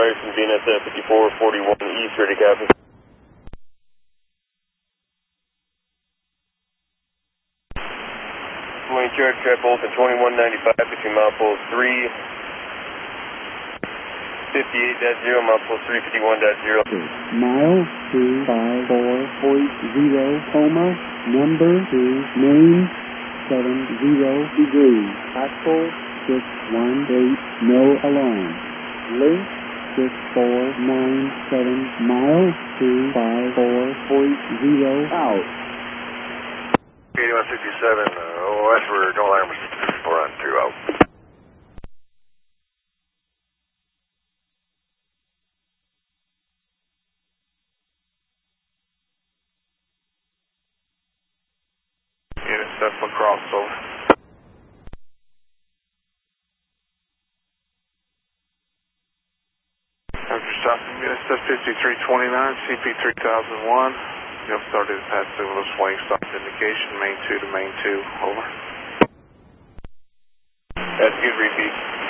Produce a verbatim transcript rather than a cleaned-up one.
fire from V N S F fifty-four forty-one East, ready copy. Wayne charge, trap Bolton twenty-one ninety-five between mile poles three fifty-eight point zero, mile poles three fifty-one point zero. Mile two five four point zero, coma, number two, main, seven zero degrees. Axle six one eight, no alarm. Link six four nine seven, mile two five four point zero, out. eighty-one sixty-seven, uh, O S, we're no alarm, four on two, out. Unit step across, over. After stopping Unit step fifty-three twenty-nine, C P three thousand one. You'll started to pass through a swing stop indication, main two to main two, over. That's good, repeat.